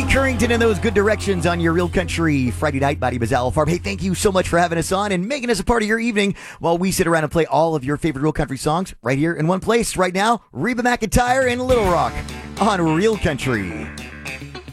Currington and those good directions on your Real Country Friday night, Buddy Bazzell Farm. Hey, thank you so much for having us on and making us a part of your evening while we sit around and play all of your favorite Real Country songs right here in one place. Right now, Reba McEntire and Little Rock on Real Country.